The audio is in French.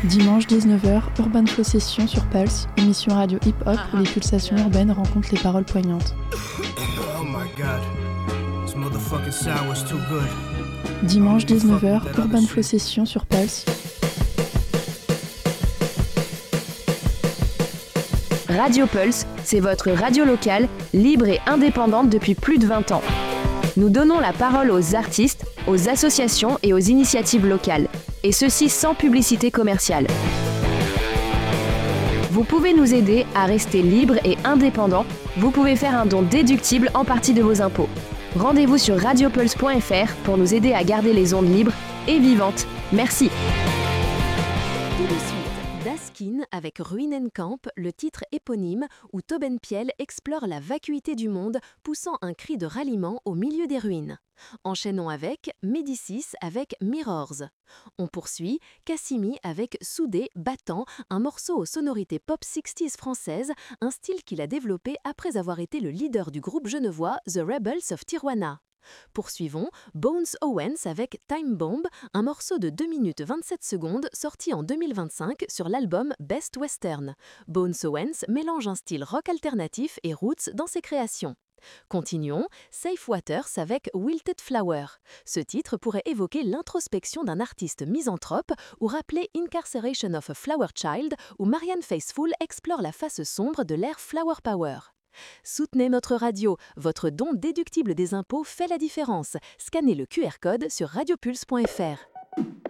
Dimanche 19h, Urban Flow Session sur Pulse, émission radio hip-hop où les pulsations urbaines rencontrent les paroles poignantes. Oh my god, this motherfucking sour's too good. Dimanche 19h, Urban Flow Session sur Pulse. Radio Pulse, c'est votre radio locale, libre et indépendante depuis plus de 20 ans. Nous donnons la parole aux artistes, aux associations et aux initiatives locales, et ceci sans publicité commerciale. Vous pouvez nous aider à rester libres et indépendants. Vous pouvez faire un don déductible en partie de vos impôts. Rendez-vous sur radiopulse.fr pour nous aider à garder les ondes libres et vivantes. Merci. Tout de suite, Daskin avec Ruinenkamp, le titre éponyme où Tobin Piel explore la vacuité du monde, poussant un cri de ralliement au milieu des ruines. Enchaînons avec Médicis avec Mirrors. On poursuit Cassimi avec Soudé Battant, un morceau aux sonorités pop 60s françaises, un style qu'il a développé après avoir été le leader du groupe genevois The Rebels of Tijuana. Poursuivons Bones Owens avec Time Bomb, un morceau de 2 minutes 27 secondes sorti en 2025 sur l'album Best Western. Bones Owens mélange un style rock alternatif et roots dans ses créations. Continuons, Safe Waters avec Wilted Flower. Ce titre pourrait évoquer l'introspection d'un artiste misanthrope ou rappeler Incarceration of a Flower Child où Marianne Faithfull explore la face sombre de l'ère Flower Power. Soutenez notre radio, votre don déductible des impôts fait la différence. Scannez le QR code sur radiopulse.fr.